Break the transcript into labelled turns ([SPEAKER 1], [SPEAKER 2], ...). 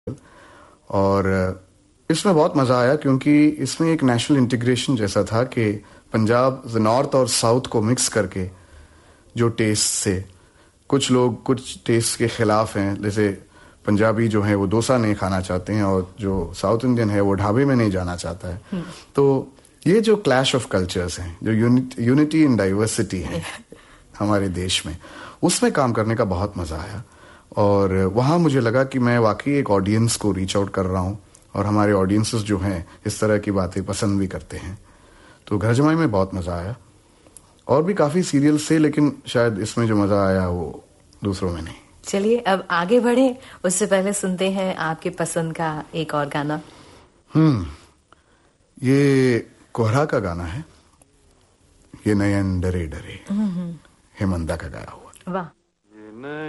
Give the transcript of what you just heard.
[SPEAKER 1] और इसमें बहुत मजा आया क्योंकि इसमें एक नेशनल इंटीग्रेशन जैसा था कि पंजाब नॉर्थ और साउथ को मिक्स करके जो टेस्ट से कुछ लोग कुछ टेस्ट के खिलाफ हैं, जैसे पंजाबी जो है वो डोसा नहीं खाना चाहते हैं और जो साउथ इंडियन है वो ढाबे में नहीं जाना चाहता है। तो ये जो क्लैश ऑफ कल्चर्स हैं, जो यूनिटी इन डाइवर्सिटी है हमारे देश में, उसमें काम करने का बहुत मजा आया। और वहां मुझे लगा कि मैं वाकई एक ऑडियंस को रीच आउट कर रहा हूं और हमारे ऑडियंसेस जो हैं इस तरह की बातें पसंद भी करते हैं। तो घर जमाई में बहुत मजा आया। और भी काफी सीरियल्स थे, लेकिन शायद इसमें जो मजा आया वो दूसरों में नहीं।
[SPEAKER 2] चलिए अब आगे बढ़े, उससे पहले सुनते हैं आपके पसंद का एक और गाना।
[SPEAKER 1] ये कोहरा का गाना है, ये नयन डरे डरे, हेमंता का गाया हुआ।
[SPEAKER 2] वाह।